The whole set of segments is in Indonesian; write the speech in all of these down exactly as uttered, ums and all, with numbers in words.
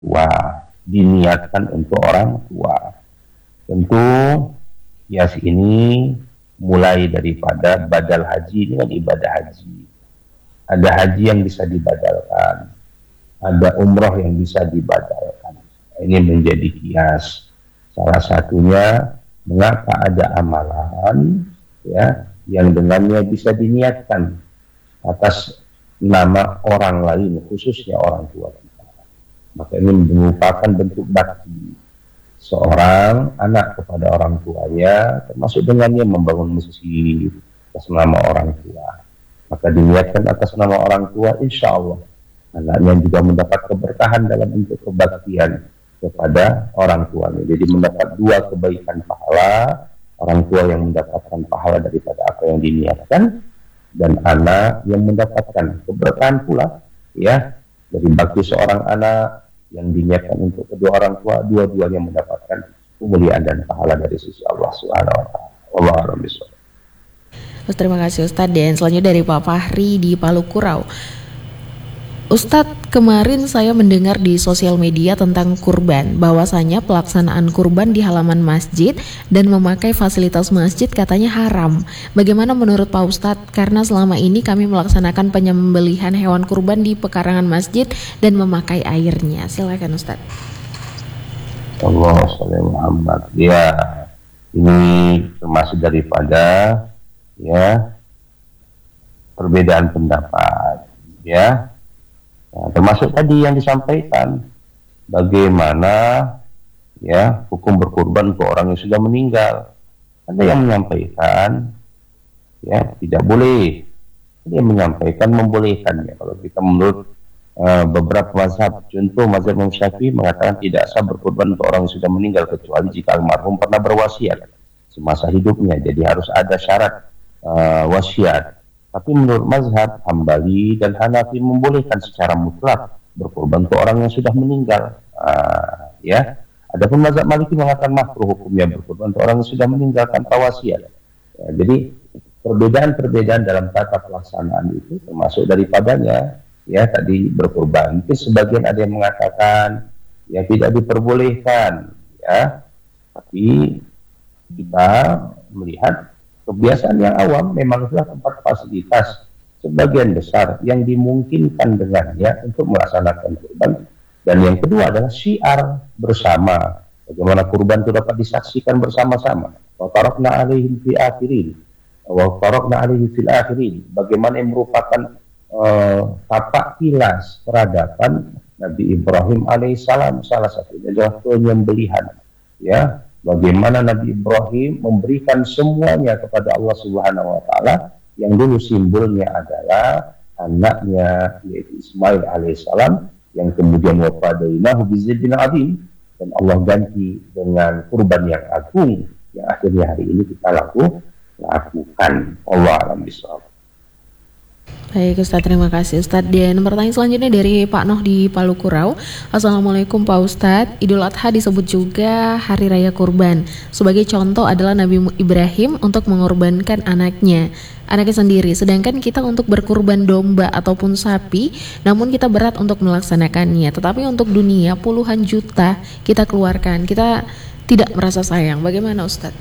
tua, diniatkan untuk orang tua. Tentu kias ini mulai daripada badal haji, ini kan ibadah haji. Ada haji yang bisa dibadalkan, ada umroh yang bisa dibadalkan. Ini menjadi kias. Salah satunya mengapa ada amalan ya yang dengannya bisa diniatkan atas nama orang lain, khususnya orang tua kita. Maka ini merupakan bentuk bakti seorang anak kepada orang tuanya, termasuk dengannya membangun masjid atas nama orang tua. Maka diniatkan atas nama orang tua, insya Allah anaknya juga mendapat keberkahan dalam bentuk kebaktian kepada orang tuanya. Jadi mendapat dua kebaikan pahala, orang tua yang mendapatkan pahala daripada apa yang diniatkan, dan anak yang mendapatkan keberkahan pula ya dari bakti seorang anak yang diniatkan untuk kedua orang tua, dua-duanya mendapatkan kemuliaan dan pahala dari sisi Allah Subhanahu wa taala. Wallahu a'lam bishawab. Terima kasih Ustadz. Dan selanjutnya dari Pak Fahri di Palu Kurau. Ustadz, kemarin saya mendengar di sosial media tentang kurban, bahwasanya pelaksanaan kurban di halaman masjid dan memakai fasilitas masjid katanya haram. Bagaimana menurut Pak Ustadz? Karena selama ini kami melaksanakan penyembelihan hewan kurban di pekarangan masjid dan memakai airnya. Silakan Ustadz. Allah sallallahu Muhammad. Ya, ini termasuk daripada ya perbedaan pendapat ya. Nah, termasuk tadi yang disampaikan bagaimana ya hukum berkurban untuk orang yang sudah meninggal. Ada yang menyampaikan ya tidak boleh, ada yang menyampaikan membolehkannya. Kalau kita menurut uh, beberapa mazhab, contoh mazhab Imam Syafi'i mengatakan tidak sah berkurban untuk orang yang sudah meninggal kecuali jika almarhum pernah berwasiat semasa hidupnya, jadi harus ada syarat uh, wasiat. Tapi menurut mazhab Hambali dan Hanafi membolehkan secara mutlak berkorban untuk orang yang sudah meninggal. Uh, ya, adapun mazhab Maliki mengatakan makruh hukumnya berkorban untuk orang yang sudah meninggal tanpa wasiat. Ya, jadi perbedaan-perbedaan dalam tata pelaksanaan itu termasuk daripadanya ya tadi berkorban. Mungkin sebagian ada yang mengatakan ya tidak diperbolehkan ya, tapi kita melihat kebiasaan yang awam memanglah tempat fasilitas sebagian besar yang dimungkinkan dengannya untuk melaksanakan kurban. Dan yang kedua adalah syiar bersama, bagaimana kurban itu dapat disaksikan bersama-sama. Wa tarakna alaihim fi akhirin wa tarakna alaihim fil akhirin, bagaimana yang merupakan uh, tapak kilas peradaban Nabi Ibrahim alaihissalam, salah satunya adalah penyembelihan ya. Bagaimana Nabi Ibrahim memberikan semuanya kepada Allah Subhanahu wa taala, yang dulu simbolnya adalah anaknya yaitu Ismail alaihissalam, yang kemudian wafadainahu bizibin adim, dan Allah ganti dengan kurban yang agung yang akhirnya hari ini kita laku, lakukan. Allah a'lam bishawab. Baik Ustadz, terima kasih Ustadz. Dan pertanyaan selanjutnya dari Pak Noh di Palu Kurau. Assalamualaikum Pak Ustadz. Idul Adha disebut juga Hari Raya Kurban. Sebagai contoh adalah Nabi Ibrahim untuk mengorbankan anaknya Anaknya sendiri. Sedangkan kita untuk berkurban domba ataupun sapi, namun kita berat untuk melaksanakannya. Tetapi untuk dunia puluhan juta kita keluarkan, kita tidak merasa sayang. Bagaimana Ustadz?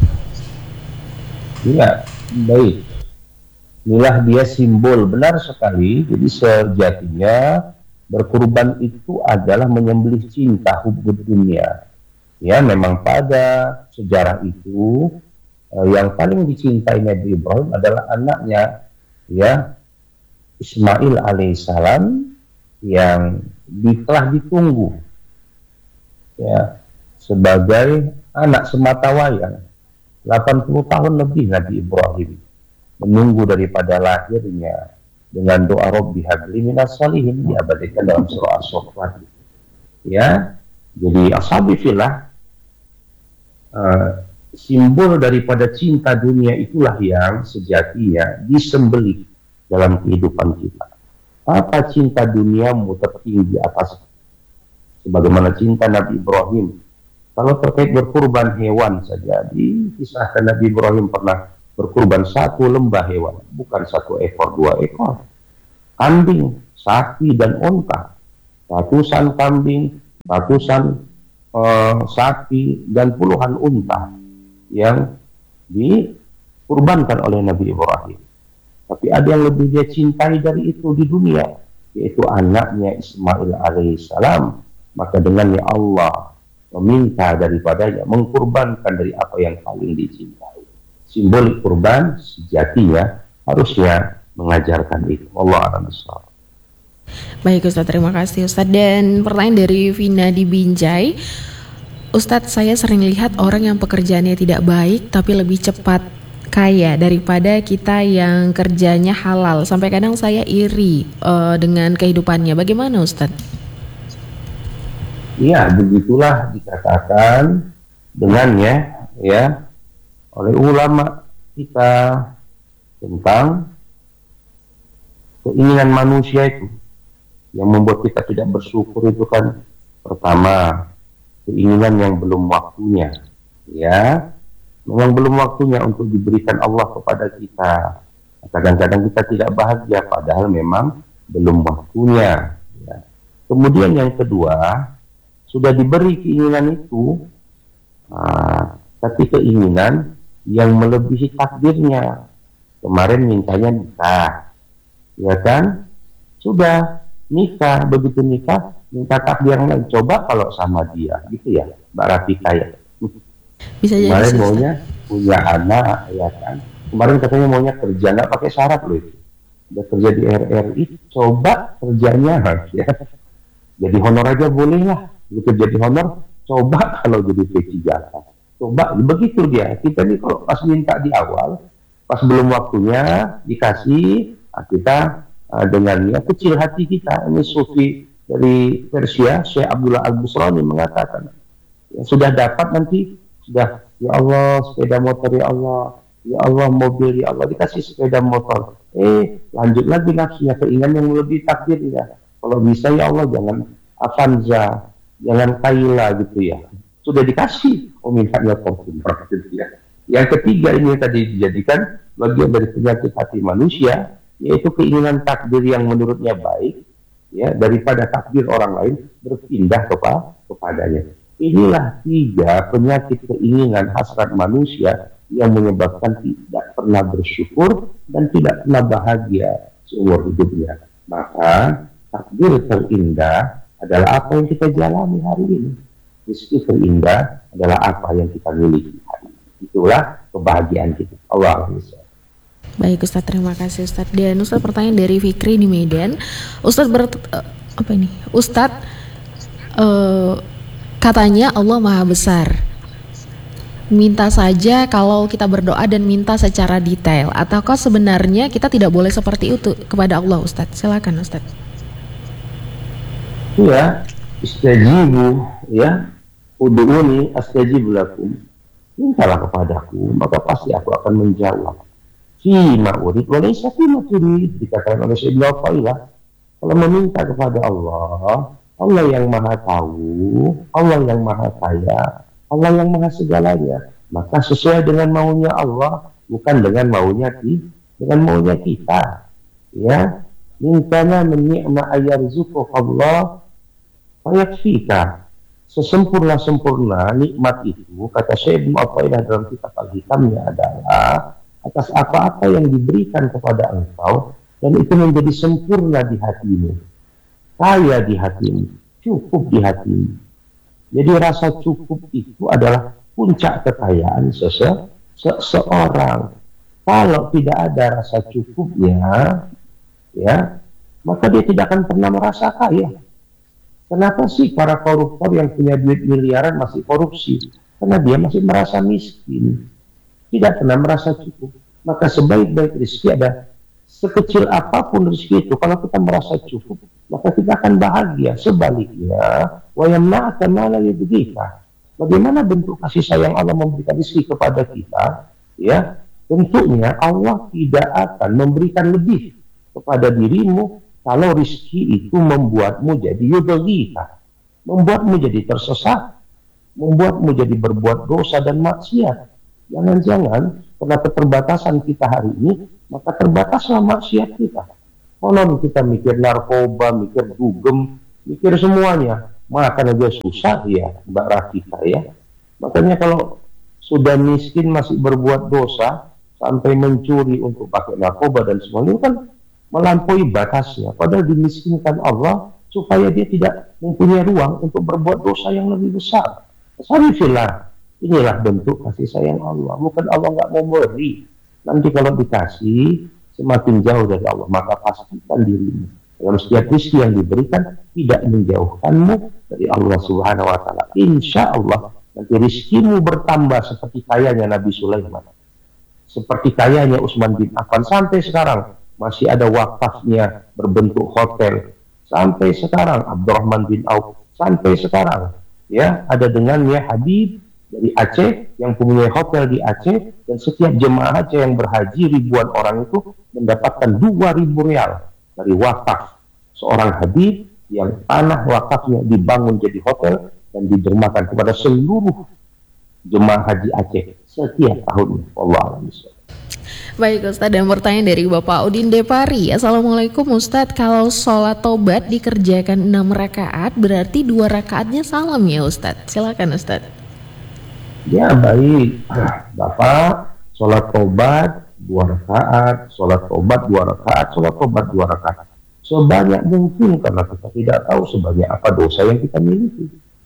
Ya, baik. Inilah dia simbol, benar sekali. Jadi sejatinya berkurban itu adalah menyembelih cinta, hubbud dunia. Ya, memang pada sejarah itu eh, yang paling dicintai Nabi Ibrahim adalah anaknya, ya, Ismail alaihissalam, yang di, telah ditunggu ya sebagai anak sematawayang. delapan puluh tahun lebih Nabi Ibrahim menunggu daripada lahirnya, dengan doa Rabbi habli minas sholihin diabadikan dalam surah As-Saffat. Ya, jadi ashabi fillah, uh, simbol daripada cinta dunia itulah yang sejatinya disembelih dalam kehidupan kita. Apa cinta duniamu tertinggi atas sebagaimana cinta Nabi Ibrahim? Kalau terkait berkurban hewan saja, dikisahkan Nabi Ibrahim pernah berkurban satu lembah hewan, bukan satu ekor, dua ekor. Kambing, sapi, dan unta. Ratusan kambing, ratusan uh, sapi dan puluhan unta yang dikurbankan oleh Nabi Ibrahim. Tapi ada yang lebih dia cintai dari itu di dunia, yaitu anaknya Ismail alaihissalam. Maka dengannya Allah meminta daripadanya mengkurbankan dari apa yang paling dicintai. Simbolik kurban sejatinya harusnya mengajarkan itu. Allah a'lam bishawab. Baik Ustadz, terima kasih Ustadz. Dan pertanyaan dari Vina di Binjai, Ustadz, saya sering lihat orang yang pekerjaannya tidak baik tapi lebih cepat kaya daripada kita yang kerjanya halal. Sampai kadang saya iri uh, dengan kehidupannya. Bagaimana Ustadz? Iya, begitulah dikatakan dengannya ya oleh ulama kita tentang keinginan manusia itu yang membuat kita tidak bersyukur. Itu kan pertama, keinginan yang belum waktunya, ya memang belum waktunya untuk diberikan Allah kepada kita. Kadang-kadang kita tidak bahagia padahal memang belum waktunya, ya. Kemudian yang kedua, sudah diberi keinginan itu, nah, tapi keinginan yang melebihi takdirnya. Kemarin mintanya nikah, ya kan? Sudah nikah, begitu nikah minta takdir yang lain. Coba kalau sama dia, gitu ya, Mbak Rafika ya. Bisa jadi kemarin susah. Maunya punya anak, ya kan? Kemarin katanya maunya kerja, nggak pakai syarat loh itu. Udah kerja di R R I, coba kerjanya, ya. Jadi honor aja boleh lah. Begitu jadi honor, coba kalau jadi P tiga K. Coba, begitu dia. Kita nih kalau pas minta di awal, pas belum waktunya dikasih, nah kita uh, dengannya kecil hati kita. Ini Sufi dari Persia, Syekh Abdullah Al-Busrani mengatakan, ya, sudah dapat nanti, sudah, ya Allah sepeda motor, ya Allah, ya Allah mobil, ya Allah, dikasih sepeda motor. Eh, lanjut lagi nafsunya, keinginan yang lebih takdirnya. Kalau bisa ya Allah jangan Avanza, jangan Kaila gitu ya. Sudah dikasih, oh mintanya Fortuner gitu ya. Yang ketiga ini tadi dijadikan bagian dari penyakit hati manusia, yaitu keinginan takdir yang menurutnya baik, ya, daripada takdir orang lain berpindah kepa kepadanya. Inilah tiga penyakit keinginan hasrat manusia yang menyebabkan tidak pernah bersyukur dan tidak pernah bahagia seumur hidupnya. Maka takdir terindah adalah apa yang kita jalani hari ini. Rezeki terindah adalah apa yang kita miliki hari ini. Itulah kebahagiaan kita. Allah Akbar. Baik Ustadz, terima kasih Ustadz. Dan Ustadz, pertanyaan dari Fikri di Medan. Ustadz ber uh, apa ini? Ustadz uh, katanya Allah Maha Besar. Minta saja kalau kita berdoa dan minta secara detail. Ataukah sebenarnya kita tidak boleh seperti itu kepada Allah Ustadz? Silakan Ustadz. Ya, istajibu, ya, ud'uni astajib lakum. Mintalah kepadaku, maka pasti aku akan menjawab. Fima urid wa laysa fima turid, dikatakan oleh Ibnu Athaillah. Kalau meminta kepada Allah, Allah yang Maha Tahu, Allah yang Maha Kaya, Allah yang Maha Segalanya, maka sesuai dengan maunya Allah, bukan dengan maunya kita, dengan maunya kita. Ya, mintanya menikma ayarzuqu Allah fayakfika. Sesempurna-sempurna nikmat itu, kata Syekh Ibnu Athaillah dalam kitab Al-Hikamnya, adalah atas apa-apa yang diberikan kepada engkau dan itu menjadi sempurna di hatimu, kaya di hatimu, cukup di hatimu. Jadi rasa cukup itu adalah puncak kekayaan sese seseorang. Kalau tidak ada rasa cukupnya, ya, maka dia tidak akan pernah merasa kaya. Kenapa sih para koruptor yang punya duit miliaran masih korupsi? Karena dia masih merasa miskin, tidak pernah merasa cukup. Maka sebaik-baik rezeki ada, sekecil apapun rezeki itu, kalau kita merasa cukup, maka kita akan bahagia. Sebaliknya, wa yamna'aka ma la yubghika. Bagaimana bentuk kasih sayang Allah memberikan rezeki kepada kita? Ya, tentunya Allah tidak akan memberikan lebih kepada dirimu kalau rezeki itu membuatmu jadi yubghika, membuatmu jadi tersesat, membuatmu jadi berbuat dosa dan maksiat. Jangan-jangan karena keterbatasan kita hari ini, maka terbataslah maksiat kita. Konon kita mikir narkoba, mikir dugem, mikir semuanya. makan aja susah ya Mbak Rafika ya. Makanya kalau sudah miskin masih berbuat dosa sampai mencuri untuk pakai narkoba dan semuanya kan melampaui batasnya. Padahal dimiskinkan Allah supaya dia tidak mempunyai ruang untuk berbuat dosa yang lebih besar. Sarifillah, inilah bentuk kasih sayang Allah. Bukan Allah nggak mau beri. Nanti kalau dikasih semakin jauh dari Allah, maka pastikan dirimu dalam setiap rezeki yang diberikan tidak menjauhkanmu dari Allah Subhanahu Wa Taala. Insya Allah nanti rezekimu bertambah seperti kayanya Nabi Sulaiman, seperti kayanya Utsman bin Affan. Sampai sekarang masih ada wakafnya berbentuk hotel. Sampai sekarang Abdurrahman bin Auf, sampai sekarang ya ada dengannya Habib dari Aceh yang mempunyai hotel di Aceh, dan setiap jemaah Aceh yang berhaji ribuan orang itu mendapatkan dua ribu real dari wakaf seorang Habib yang tanah wakafnya dibangun jadi hotel dan didermakan kepada seluruh jemaah haji Aceh setiap tahunnya. Wallahu a'lam. Baik Ustadz, dan pertanyaan dari Bapak Udin Depari. Assalamualaikum Ustadz, kalau sholat tobat dikerjakan enam rakaat berarti dua rakaatnya salam ya Ustadz? Silakan Ustadz. Ya baik, Bapak sholat tobat dua rakaat, sholat tobat dua rakaat, sholat tobat dua rakaat sebanyak mungkin, karena kita tidak tahu sebanyak apa dosa yang kita miliki.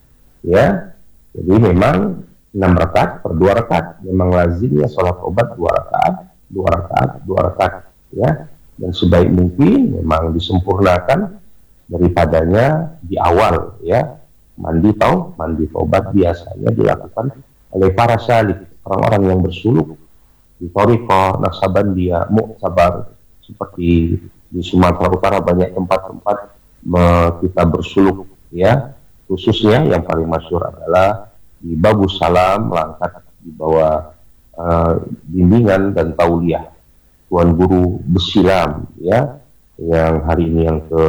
Ya, jadi memang enam rakaat per dua rakaat, memang lazimnya sholat tobat dua rakaat, dua rakaat, dua rakaat, ya. Dan sebaik mungkin memang disempurnakan daripadanya di awal, ya. Mandi tahu, mandi tobat biasanya dilakukan oleh para syalik, orang-orang yang bersuluk di Thariqah, Naksabandiyah, Mu'tabar, seperti di Sumatera Utara banyak tempat-tempat kita bersuluk, ya. Khususnya yang paling masyhur adalah di Babu Salam, Langkat, di bawah uh, bimbingan dan tauliyah Tuan Guru Besilam, ya, yang hari ini yang ke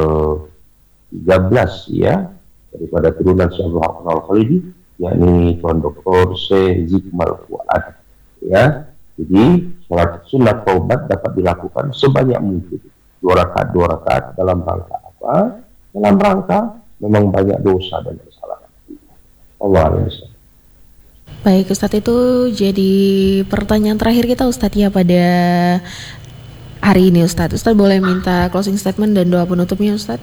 tiga belas, ya, daripada turunan Syekh Abdul Haq Al-Khalidi, yakni Tuan Doktor Syekh Zikmal Fuad, ya. Jadi sholat sunat taubat dapat dilakukan sebanyak mungkin, dua rakaat dua rakaat dalam rangka apa? Dalam rangka memang banyak dosa dan kesalahan. Allah Alhamdulillah. Baik Ustadz, itu jadi pertanyaan terakhir kita Ustadz ya pada hari ini Ustadz. Ustadz boleh minta closing statement dan doa penutupnya Ustadz?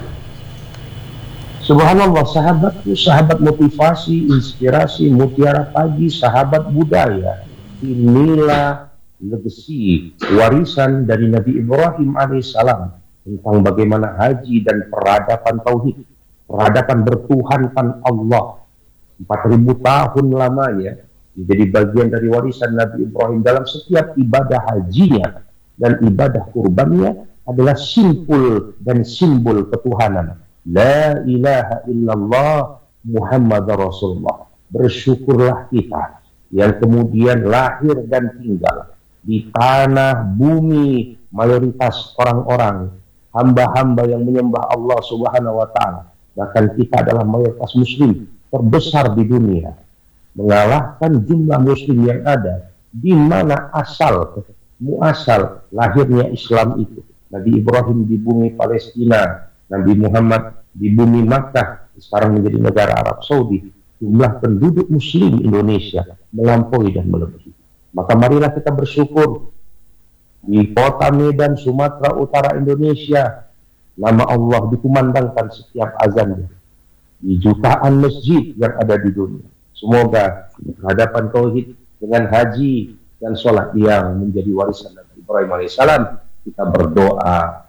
Subhanallah, sahabatku, sahabat motivasi, inspirasi, mutiara pagi, sahabat budaya. Inilah legacy, warisan dari Nabi Ibrahim alaihissalam tentang bagaimana haji dan peradaban tauhid, peradaban bertuhankan Allah empat ribu tahun lamanya menjadi bagian dari warisan Nabi Ibrahim. Dalam setiap ibadah hajinya dan ibadah kurbannya adalah simpul dan simbol ketuhanan. La ilaha illallah Muhammad Rasulullah. Bersyukurlah kita yang kemudian lahir dan tinggal di tanah bumi mayoritas orang-orang hamba-hamba yang menyembah Allah Subhanahu wa Ta'ala. Bahkan kita adalah mayoritas muslim terbesar di dunia, mengalahkan jumlah muslim yang ada. Di mana asal muasal lahirnya Islam itu? Nabi Ibrahim di bumi Palestina, Nabi Muhammad di bumi Makkah, sekarang menjadi negara Arab Saudi. Jumlah penduduk muslim Indonesia melampaui dan melebihi. Maka marilah kita bersyukur di kota Medan, Sumatera Utara, Indonesia, nama Allah dikumandangkan setiap azannya di jutaan masjid yang ada di dunia. Semoga hadapan tauhid dengan haji dan sholat yang menjadi warisan Nabi Ibrahim alaihissalam, kita berdoa,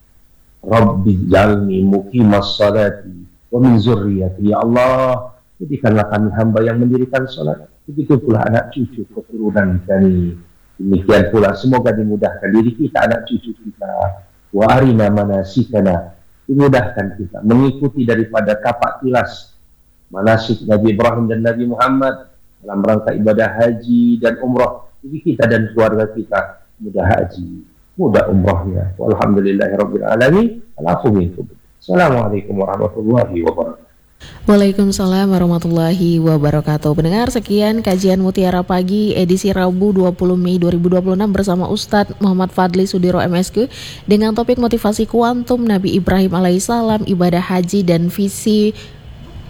Rabbi jalni muqimas salati wa min zurriyati. Ya Allah, jadikanlah kami hamba yang mendirikan sholat, begitu pula anak cucu keturunan kami. Demikian pula semoga dimudahkan diri kita, anak cucu kita. Wa arina manasikana, dimudahkan kita mengikuti daripada kapak tilas manasik Nabi Ibrahim dan Nabi Muhammad dalam rangka ibadah haji dan umrah. Jadi kita dan keluarga kita mudah haji, mudah umrahnya. Walhamdulillahirabbil alamin. Assalamualaikum warahmatullahi wabarakatuh. Waalaikumsalam warahmatullahi wabarakatuh. Pendengar, sekian kajian Mutiara Pagi edisi Rabu dua puluh Mei dua ribu dua puluh enam bersama Ustadz Muhammad Fadli Sudiro M S K dengan topik motivasi kuantum Nabi Ibrahim alaihissalam, ibadah haji dan visi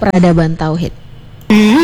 peradaban tauhid.